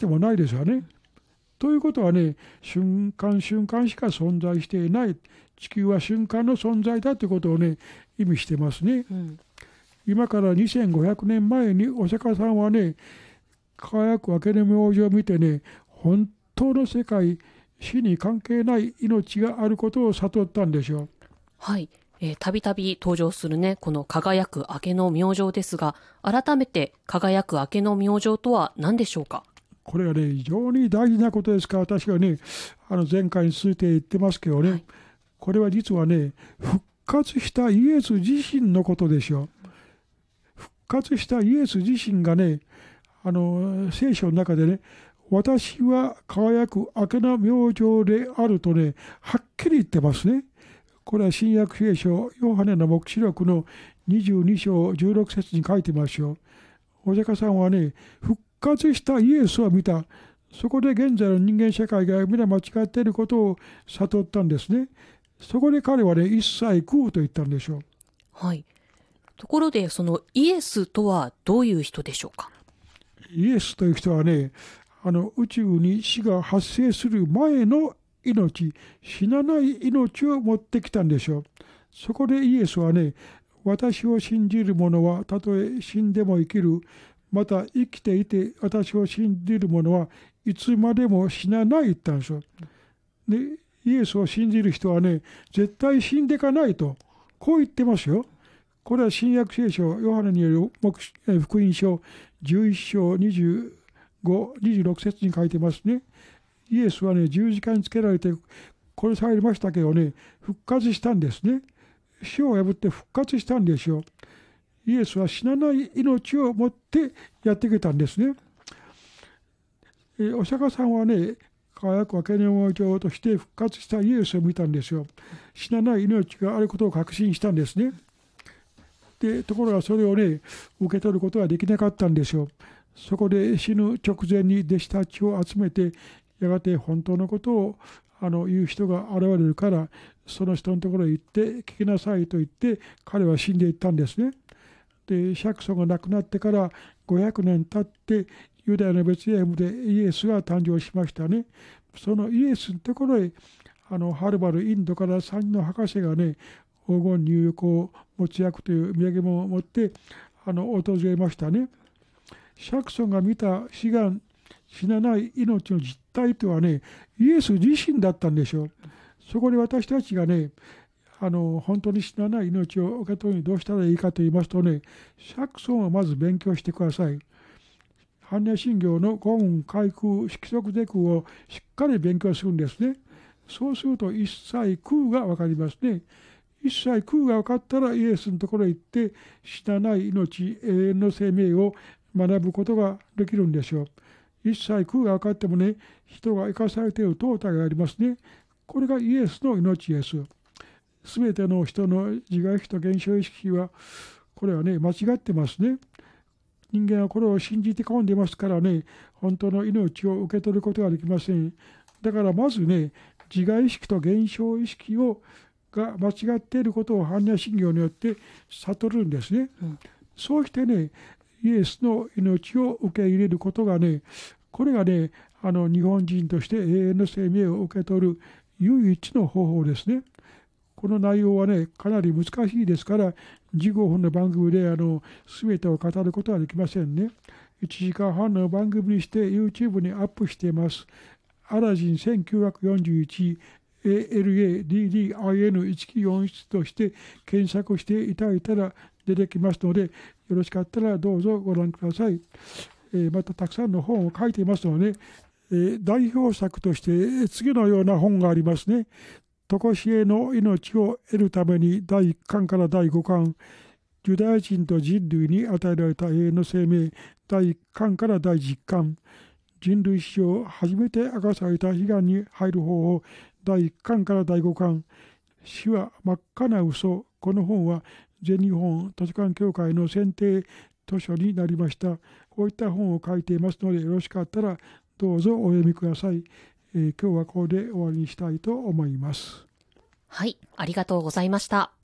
してもないですよね。ということはね、瞬間瞬間しか存在していない、地球は瞬間の存在だということをね、意味してますね。今から2500年前にお釈迦さんはね、輝く明けの明星を見てね、本当の世界、死に関係ない命があることを悟ったんでしょう。 はい、たびたび登場するね、この輝く明けの明星ですが、改めて輝く明けの明星とは何でしょうか。 これはね、非常に大事なことですから、私はね、前回に続いて言ってますけどね、これは実はね、復活したイエス自身のことでしょう。復活したイエス自身がね、聖書の中でね、私は輝く明けの明星であるとね、はっきり言ってますね。これは新約聖書、ヨハネの黙示録の22章16節に書いてますよ。お釈迦さんはね、復活したイエスを見た。そこで現在の人間社会が皆間違っていることを悟ったんですね。そこで彼はね、一切空と言ったんでしょう。 はい。ところで、そのイエスとはどういう人でしょうか。 イエスという人はね、宇宙に死が発生する前の命、死なない命を持ってきたんでしょう。そこでイエスはね、私を信じる者はたとえ死んでも生きる、また生きていて私を信じる者はいつまでも死なないって言ったんですよ。で、イエスを信じる人はね、絶対死んでいかないと、こう言ってますよ。これは新約聖書、ヨハネによる福音書11章25、26節に書いてますね。イエスはね、十字架につけられて殺されましたけどね、復活したんですね。死を破って復活したんですよ。イエスは死なない命を持ってやってきたんですね。お釈迦さんはね、輝く明けの明星として復活したイエスを見たんですよ。死なない命があることを確信したんですね。で、ところがそれをね、受け取ることはできなかったんですよ。そこで死ぬ直前に弟子たちを集めて、やがて本当のことを言う人が現れるから、その人のところへ行って聞きなさいと言って、彼は死んでいったんですね。で、釈尊が亡くなってから500年経って、ユダヤのベツレヘムでイエスが誕生しましたね。そのイエスのところへ、はるばるインドから3人の博士がね、黄金入浴を持ち役という土産物を持って訪れましたね。釈尊が見た死が死なない命の実態とはね、イエス自身だったんでしょう。そこで私たちがね、本当に死なない命を受け取るにどうしたらいいかと言いますとね、釈尊をまず勉強してください。般若心経の五運開空色即是空をしっかり勉強するんですね。そうすると一切空が分かりますね。一切空が分かったらイエスのところへ行って死なない命、永遠の生命を学ぶことができるんでしょう。一切空が分かってもね、人が生かされている淘汰がありますね。これがイエスの命です。すべての人の自我意識と現象意識は、これはね、間違ってますね。人間はこれを信じて込んでますからね、本当の命を受け取ることができません。だからまずね、自我意識と現象意識が間違っていることを般若心経によって悟るんですね。そうしてね、イエスの命を受け入れることがね、これがね、日本人として永遠の生命を受け取る唯一の方法ですね。この内容はね、かなり難しいですから、15分の番組で全てを語ることはできませんね。1時間半の番組にして YouTube にアップしています。アラジン1941 ALADDIN1941 として検索していただいたら出てきますので、よろしかったらどうぞご覧ください。またたくさんの本を書いていますので、代表作として次のような本がありますね。常しえの命を得るために第1巻から第5巻、ユダヤ人と人類に与えられた永遠の生命第1巻から第10巻、人類史上初めて明かされた悲願に入る方法第1巻から第5巻、死は真っ赤な嘘。この本は全日本図書館協会の選定図書になりました。こういった本を書いていますので、よろしかったらどうぞお読みください。今日はここで終わりにしたいと思います。 はい、ありがとうございました。